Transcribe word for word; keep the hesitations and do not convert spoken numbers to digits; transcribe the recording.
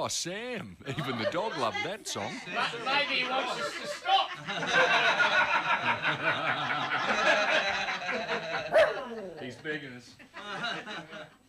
Oh, Sam. Even the dog loved that song. Maybe he wants us to stop. He's begging us.